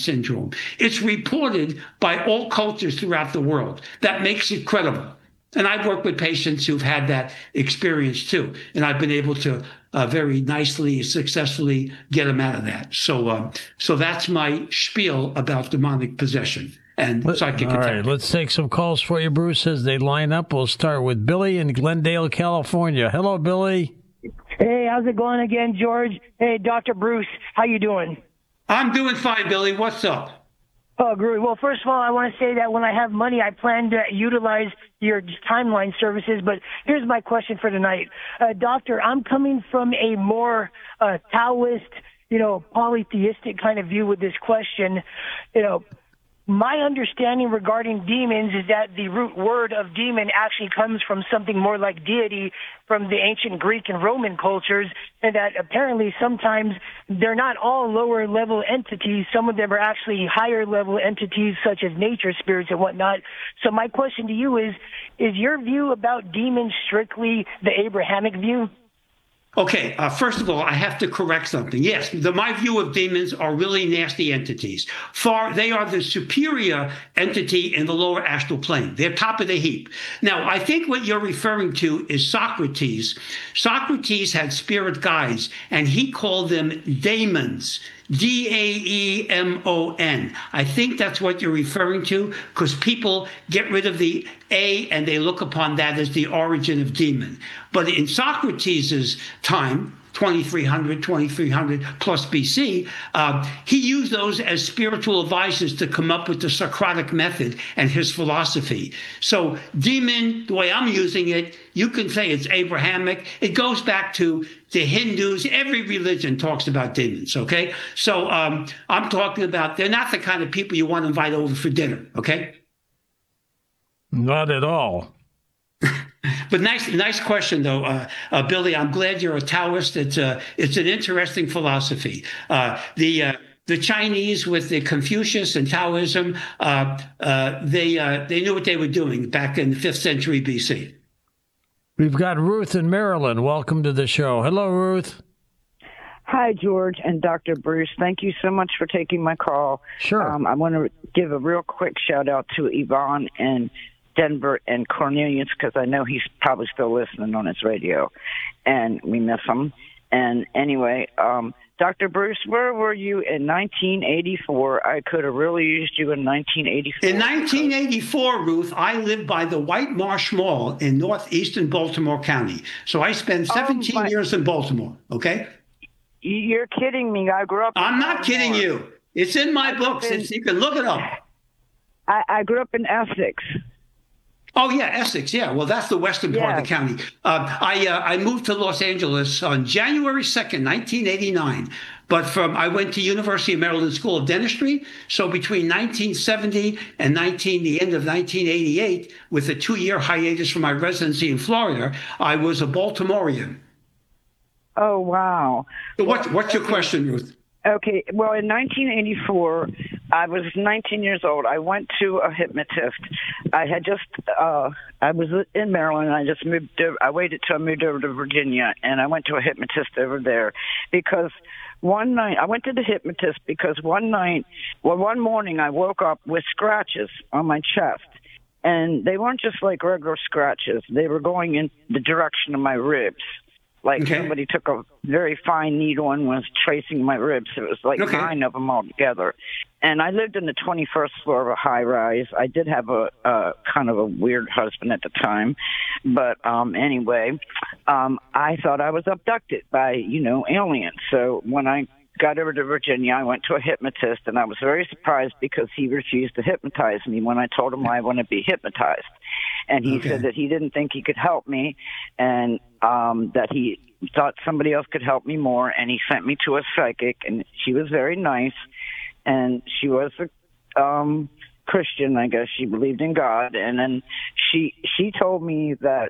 syndrome. It's reported by all cultures throughout the world. That makes it credible. And I've worked with patients who've had that experience too. And I've been able to very nicely, successfully get them out of that. So that's my spiel about demonic possession and psychic attack. All right, let's take some calls for you, Bruce, as they line up. We'll start with Billy in Glendale, California. Hello, Billy. Hey, how's it going again, George? Hey, Dr. Bruce, how you doing? I'm doing fine, Billy. What's up? Oh, great. Well, first of all, I want to say that when I have money, I plan to utilize your timeline services. But here's my question for tonight. Doctor, I'm coming from a more Taoist, polytheistic kind of view with this question. My understanding regarding demons is that the root word of demon actually comes from something more like deity from the ancient Greek and Roman cultures, and that apparently sometimes they're not all lower level entities. Some of them are actually higher level entities such as nature spirits and whatnot. So my question to you is your view about demons strictly the Abrahamic view? Okay, first of all, I have to correct something. Yes, my view of demons are really nasty entities. They are the superior entity in the lower astral plane. They're top of the heap. Now, I think what you're referring to is Socrates. Socrates had spirit guides, and he called them daemons. Daemon. I think that's what you're referring to, because people get rid of the A and they look upon that as the origin of demon. But in Socrates' time, 2300 plus BC, he used those as spiritual advisors to come up with the Socratic method and his philosophy. So demon, the way I'm using it, you can say it's Abrahamic. It goes back to the Hindus. Every religion talks about demons, okay? So I'm talking about, they're not the kind of people you want to invite over for dinner, okay? Not at all. But nice question, though, Billy. I'm glad you're a Taoist. It's an interesting philosophy. The Chinese with the Confucius and Taoism, they knew what they were doing back in the 5th century BC. We've got Ruth in Maryland. Welcome to the show. Hello, Ruth. Hi, George and Dr. Bruce. Thank you so much for taking my call. Sure. I want to give a real quick shout out to Yvonne and Denver and Cornelius, because I know he's probably still listening on his radio, and we miss him. And anyway, Dr. Bruce, where were you in 1984? I could have really used you in 1984. In 1984, Ruth, I lived by the White Marsh Mall in northeastern Baltimore County. So I spent 17 years in Baltimore, okay? You're kidding me. I grew up I'm not kidding you. It's in my books. You can look it up. I grew up in Essex. Oh, yeah, Essex. Yeah, well, that's the western part of the county. I moved to Los Angeles on January 2nd, 1989. But I went to University of Maryland School of Dentistry. So between 1970 and the end of 1988, with a 2-year hiatus from my residency in Florida, I was a Baltimorean. Oh, wow. So what's your question, Ruth? Okay, well, in 1984, I was 19 years old. I went to a hypnotist. I had just, I was in Maryland, and I just moved, I waited till I moved over to Virginia, and I went to a hypnotist over there because one night, I went to the hypnotist because one morning I woke up with scratches on my chest, and they weren't just like regular scratches. They were going in the direction of my ribs. Like somebody took a very fine needle and was tracing my ribs. It was like 9 of them all together. And I lived in the 21st floor of a high rise. I did have a kind of a weird husband at the time. But anyway, I thought I was abducted by, aliens. So when I got over to Virginia, I went to a hypnotist, and I was very surprised because he refused to hypnotize me when I told him I want to be hypnotized. And he said that he didn't think he could help me, and that he thought somebody else could help me more, and he sent me to a psychic, and she was very nice, and she was a Christian, I guess. She believed in God, and then she told me that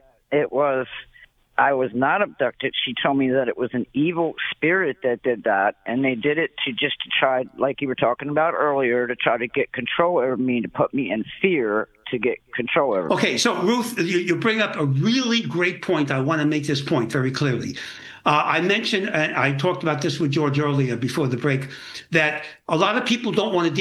I was not abducted. She told me that it was an evil spirit that did that, and they did it to try, like you were talking about earlier, to try to get control over me, to put me in fear, to get control over me. Okay, so Ruth, you bring up a really great point. I want to make this point very clearly. I mentioned, and I talked about this with George earlier before the break, that a lot of people don't want to